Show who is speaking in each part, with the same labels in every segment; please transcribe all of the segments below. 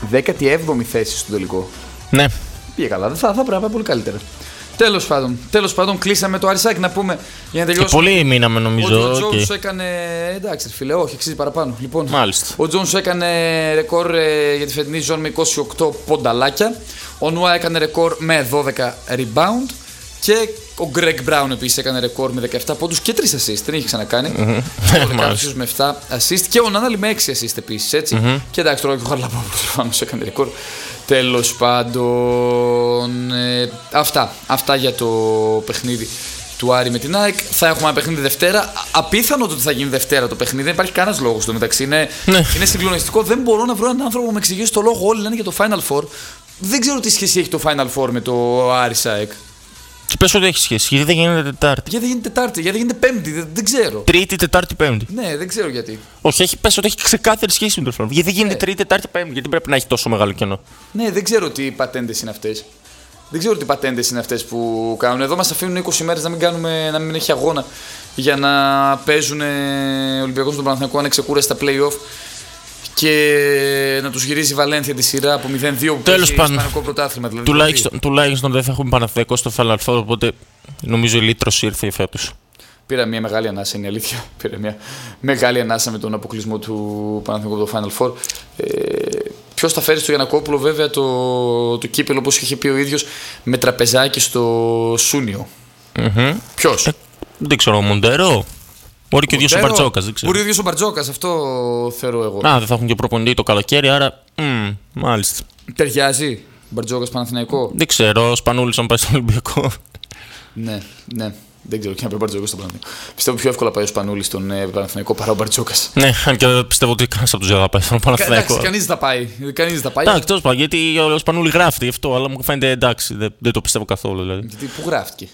Speaker 1: 17η θέση στο τελικό.
Speaker 2: Ναι.
Speaker 1: Πήγε καλά, θα πρέπει να πάει πολύ καλύτερα. Τέλος πάντων, κλείσαμε το Άρισάκ να πούμε για να τελειώσουμε.
Speaker 2: Και πολύ μείναμε νομίζω.
Speaker 1: Ο Τζον Jones έκανε. Εντάξει, φίλε, όχι, αξίζει παραπάνω. Λοιπόν,
Speaker 2: μάλιστα.
Speaker 1: Ο Jones έκανε ρεκόρ για τη φετινή ζώνη με 28 πονταλάκια. Ο Νουά έκανε ρεκόρ με 12 rebound. Και ο Greg Brown επίσης έκανε ρεκόρ με 17 πόντους και 3 assist. Δεν είχε ξανακάνει. Ο Καρσίος με 7 assist. Και ο Νάναλι με 6 assist επίσης. Έτσι. Και εντάξει, τώρα και ο Χαρλαπόπουλος έκανε ρεκόρ. Τέλος πάντων. Αυτά για το παιχνίδι του Άρη με την ΑΕΚ. Θα έχουμε ένα παιχνίδι Δευτέρα. Απίθανο ότι θα γίνει Δευτέρα το παιχνίδι. Δεν υπάρχει κανένας λόγος στο μεταξύ. Είναι συγκλονιστικό. Δεν μπορώ να βρω έναν άνθρωπο που με εξηγήσει το λόγο. Όλοι λένε για το Final Four. Δεν ξέρω τι σχέση έχει το Final Four με το Άρη ΑΕΚ.
Speaker 2: Και πες ότι έχει σχέση. Γιατί δεν γίνεται Τετάρτη.
Speaker 1: Γιατί δεν γίνεται Τετάρτη, γιατί δεν γίνεται Πέμπτη, δεν ξέρω.
Speaker 2: Τρίτη, Τετάρτη, Πέμπτη.
Speaker 1: Ναι, δεν ξέρω γιατί.
Speaker 2: Όχι, πες ότι έχει ξεκάθαρη σχέση με το Final Four. Γιατί δεν γίνεται Τρίτη, Τετάρτη, Πέμπτη. Γιατί πρέπει να έχει τόσο μεγάλο κενό.
Speaker 1: Ναι, δεν ξέρω τι πατέντες είναι αυτές. Δεν ξέρω τι πατέντες είναι αυτές που κάνουν. Εδώ μας αφήνουν 20 μέρες να μην έχει αγώνα για να παίζουν Ολυμπιακός στον Παναθηναϊκό ανεξεκούραστα στα play-off. Και να τους γυρίζει η Βαλένθια τη σειρά από 0-2 που παίζει Ισπανικό πρωτάθλημα. Δηλαδή,
Speaker 2: τουλάχιστον δεν θα έχουμε Παναθηναϊκό στο Final Four, οπότε νομίζω η λύτρωση ήρθε φέτος.
Speaker 1: Πήρα μια μεγάλη ανάσα, είναι η αλήθεια. Πήρα μια μεγάλη ανάσα με τον αποκλεισμό του Παναθηναϊκού από το Final Four. Ποιος θα φέρει στο Γιαννακόπουλο, βέβαια, το κύπελο, όπως είχε πει ο ίδιος, με τραπεζάκι στο Σούνιο. Ποιος?
Speaker 2: Δεν ξέρω, ο Μοντέρο. Μπορεί και ο ίδιος ο Μπαρτζόκας, δεν ξέρω.
Speaker 1: Μπορεί ο ίδιος ο Μπαρτζόκας, αυτό θεωρώ εγώ.
Speaker 2: Δεν θα έχουν και προπονητή το καλοκαίρι, άρα. Μάλιστα.
Speaker 1: Ταιριάζει Μπαρτζόκας Παναθηναϊκό.
Speaker 2: Δεν ξέρω, ο Σπανούλης αν πάει στον Ολυμπιακό.
Speaker 1: Ναι. Δεν ξέρω, και να πάει ο Μπαρτζόκας στον Παναθηναϊκό. Πιστεύω πιο εύκολα πάει ο Σπανούλης στον Παναθηναϊκό παρά ο Μπαρτζόκας.
Speaker 2: Ναι, αν και πιστεύω ότι κανένας από τους δύο θα πάει στον Παναθηναϊκό.
Speaker 1: Εντάξει, κανείς δεν θα πάει.
Speaker 2: Εντάξει, τέλος πάντων, γιατί ο Σπανούλη γράφτηκε γι' αυτό, αλλά μου φαίνεται εντάξει, δεν το πιστεύω καθόλου. Δηλαδή.
Speaker 1: Γιατί πού γράφτηκε?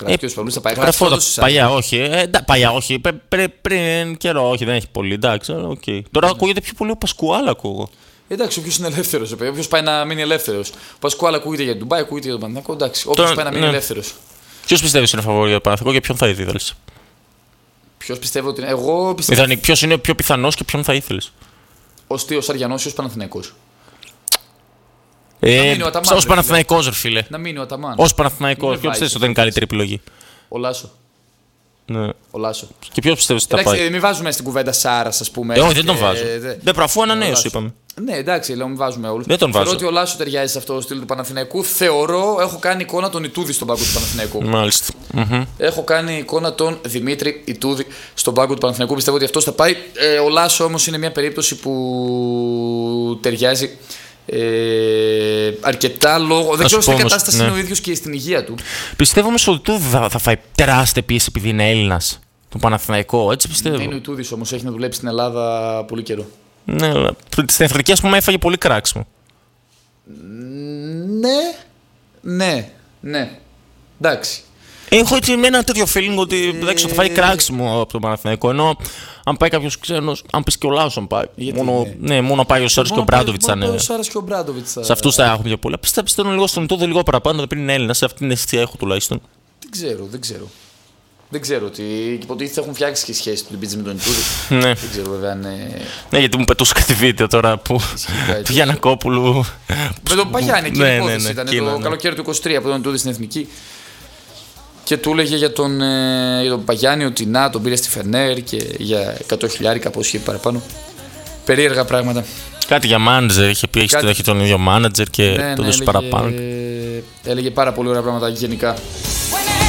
Speaker 2: Παλιά, όχι. Πριν καιρό, όχι, δεν έχει πολύ. Εντάξει, okay. Τώρα ακούγεται πιο πολύ ο Πασκουάλ, ακούω.
Speaker 1: Εντάξει, όποιος είναι ελεύθερος, όποιος πάει να μείνει ελεύθερος. Ο Πασκουάλ ακούγεται για τον Ντουμπάι, ακούγεται για τον Παναθηναϊκό. Εντάξει, όποιος πάει να μείνει ελεύθερος.
Speaker 2: Ποιος πιστεύεις είναι φαβορί για τον Παναθηναϊκό και ποιον θα ήθελες?
Speaker 1: Ποιος πιστεύω ότι είναι? Εγώ πιστεύω.
Speaker 2: Ποιος είναι πιο πιθανός και ποιον θα ήθελες?
Speaker 1: Ο Στίος Αριανός ή ο Παναθηναϊκός?
Speaker 2: Ως Παναθηναϊκός, ρε φίλε.
Speaker 1: Να μείνει ο Αταμάν.
Speaker 2: Ως Παναθηναϊκός, ποιος πιστεύεις ότι είναι η καλύτερη επιλογή?
Speaker 1: Ο Λάσο.
Speaker 2: Ναι.
Speaker 1: Ο Λάσο.
Speaker 2: Και ποιος πιστεύεις ότι θα πάει?
Speaker 1: Εντάξει, μην βάζουμε στην κουβέντα Σάρας, ας πούμε.
Speaker 2: Όχι, δεν τον βάζω. Δεν προφού ανανέωση είπαμε.
Speaker 1: Ναι, εντάξει, λέω, μην βάζουμε όλους.
Speaker 2: Δεν τον βάζω.
Speaker 1: Θεωρώ ότι ο Λάσο ταιριάζει σε αυτό το στυλ του Παναθηναϊκού. Έχω κάνει εικόνα τον Ιτούδη στον πάγκο του Παναθηναϊκού.
Speaker 2: Μάλιστα.
Speaker 1: Έχω κάνει εικόνα τον Δημήτρη Ιτούδη στον πάγκο του Παναθηναϊκού. Πιστεύω ότι αυτός θα πάει. Ο Λάσο όμως είναι μια περίπτωση που ταιριάζει. Αρκετά λόγω. Δεν ξέρω σε τι κατάσταση είναι ο ίδιος και στην υγεία του.
Speaker 2: Πιστεύω όμως ότι θα φάει τεράστια πίεση επειδή είναι Έλληνας. Το Παναθηναϊκό, έτσι πιστεύω.
Speaker 1: Είναι ο Ιτούδης όμως, έχει να δουλέψει στην Ελλάδα πολύ καιρό.
Speaker 2: Ναι, αλλά στην Εθνική ας πούμε έφαγε πολύ κράξιμο.
Speaker 1: Ναι. Εντάξει.
Speaker 2: Έχω έτσι ένα τέτοιο feeling ότι θα φάει κράξιμο από το Παναθηναϊκό. Ενώ αν πάει κάποιος ξένος, αν πει και ο Λάος, αν πάει. Μόνο πάει ο Σάρας και ο Μπράντοβιτς. Σε αυτούς θα έχουμε πιο πολλά. Πιστεύω λίγο στον Ιτούδη λίγο παραπάνω, πριν είναι Έλληνας. Σε αυτήν την αισθησία έχω τουλάχιστον.
Speaker 1: Δεν ξέρω ότι υποτίθεται έχουν φτιάξει και σχέση του Μπίτζη με τον Ιτούδη.
Speaker 2: Ναι.
Speaker 1: Δεν ξέρω βέβαια αν.
Speaker 2: Ναι, γιατί μου πετούσε κάτι βίντεο τώρα που. του Γιαννακόπουλου.
Speaker 1: Με τον Παγιάννη, εκείνη η υπόθεση ήταν το καλοκαίρι του 23 από τον Ιτούδη στην Εθνική. Και του έλεγε για τον Παγιάννη ότι να τον πήρε στη Φενέρ και για 100.000 πώς είχε παραπάνω. Περίεργα πράγματα.
Speaker 2: Κάτι για μάνατζερ είχε πει, έχει τον ίδιο μάνατζερ και το δώσει παραπάνω.
Speaker 1: Έλεγε πάρα πολύ ωραία πράγματα γενικά.